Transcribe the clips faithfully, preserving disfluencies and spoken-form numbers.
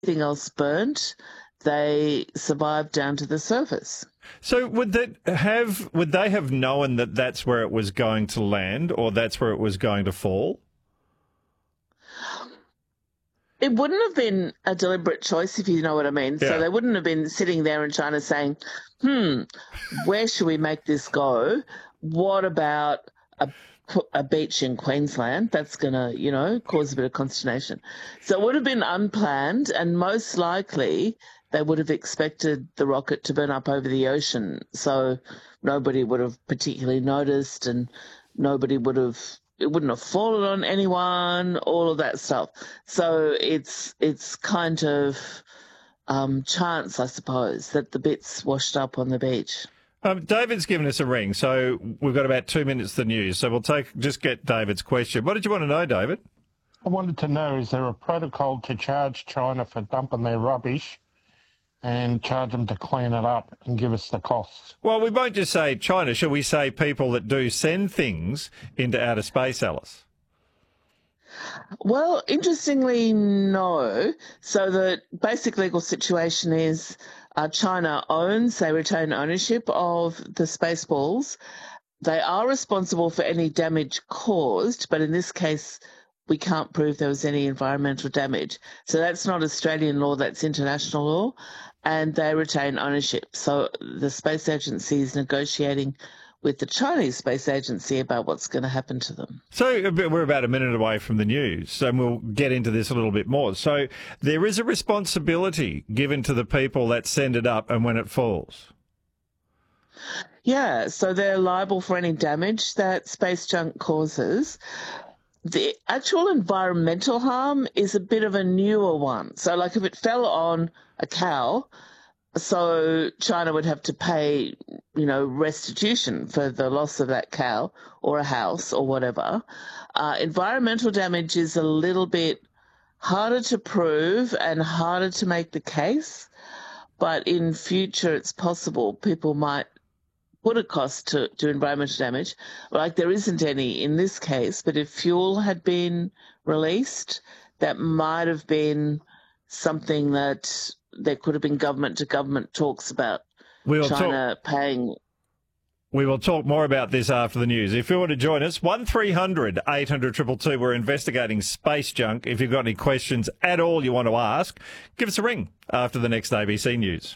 everything else burnt, they survived down to the surface. So would that have would they have known that that's where it was going to land, or that's where it was going to fall? It wouldn't have been a deliberate choice, if you know what I mean. Yeah. So they wouldn't have been sitting there in China saying, hmm, where should we make this go? What about a, a beach in Queensland? That's going to, you know, cause a bit of consternation. So it would have been unplanned, and most likely they would have expected the rocket to burn up over the ocean. So nobody would have particularly noticed, and nobody would have, it wouldn't have fallen on anyone, all of that stuff. So it's it's kind of um, chance, I suppose, that the bits washed up on the beach. Um, David's given us a ring, so we've got about two minutes to the news. So we'll take just get David's question. What did you want to know, David? I wanted to know, is there a protocol to charge China for dumping their rubbish and charge them to clean it up and give us the costs? Well, we won't just say China. Shall we say people that do send things into outer space, Alice? Well, interestingly, no. So the basic legal situation is uh, China owns, they retain ownership of the Spaceballs. They are responsible for any damage caused, but in this case, we can't prove there was any environmental damage. So that's not Australian law, that's international law, and they retain ownership. So the Space Agency is negotiating with the Chinese Space Agency about what's going to happen to them. So we're about a minute away from the news, so we'll get into this a little bit more. So there is a responsibility given to the people that send it up and when it falls. Yeah, so they're liable for any damage that space junk causes. The actual environmental harm is a bit of a newer one. So, like, if it fell on a cow, so China would have to pay, you know, restitution for the loss of that cow or a house or whatever. Uh, environmental damage is a little bit harder to prove and harder to make the case, but in future it's possible people might put a cost to, to environmental damage. Like, there isn't any in this case, but if fuel had been released, that might have been something that there could have been government-to-government talks about we'll China talk, paying. We will talk more about this after the news. If you want to join us, one three hundred eight hundred two two two. We're investigating space junk. If you've got any questions at all you want to ask, give us a ring after the next A B C News.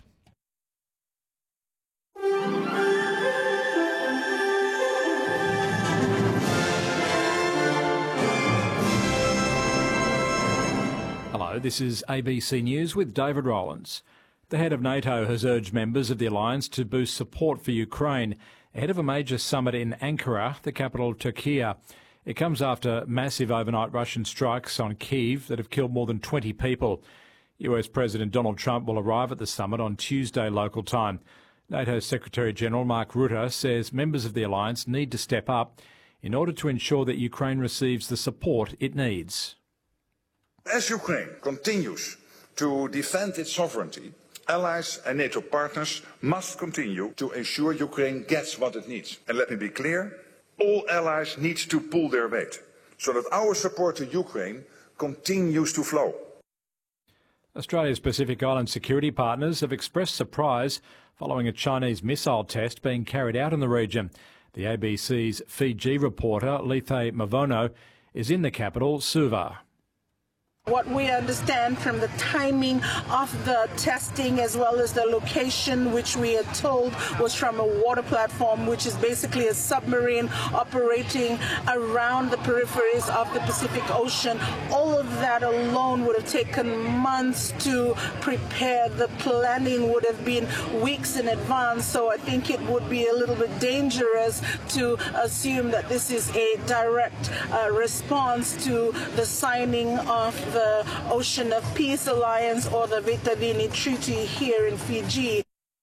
Hello, this is A B C News with David Rowlands. The head of NATO has urged members of the alliance to boost support for Ukraine ahead of a major summit in Ankara, the capital of Turkey. It comes after massive overnight Russian strikes on Kyiv that have killed more than twenty people. U S President Donald Trump will arrive at the summit on Tuesday local time. NATO Secretary-General Mark Rutte says members of the alliance need to step up in order to ensure that Ukraine receives the support it needs. As Ukraine continues to defend its sovereignty, allies and NATO partners must continue to ensure Ukraine gets what it needs. And let me be clear, all allies need to pull their weight so that our support to Ukraine continues to flow. Australia's Pacific Island security partners have expressed surprise following a Chinese missile test being carried out in the region. The A B C's Fiji reporter, Lethe Mavono, is in the capital, Suva. What we understand from the timing of the testing as well as the location, which we are told was from a water platform, which is basically a submarine operating around the peripheries of the Pacific Ocean. All of that alone would have taken months to prepare. The planning would have been weeks in advance. So I think it would be a little bit dangerous to assume that this is a direct uh, response to the signing of the Ocean of Peace Alliance or the Vetavini Treaty here in Fiji.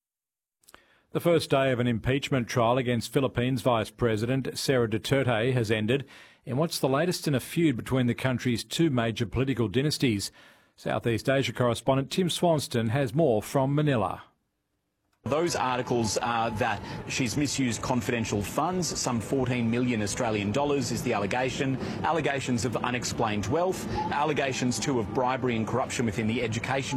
The first day of an impeachment trial against Philippines Vice President Sara Duterte has ended in what's the latest in a feud between the country's two major political dynasties. Southeast Asia correspondent Tim Swanston has more from Manila. Those articles are that she's misused confidential funds, some fourteen million Australian dollars is the allegation, allegations of unexplained wealth, allegations too of bribery and corruption within the education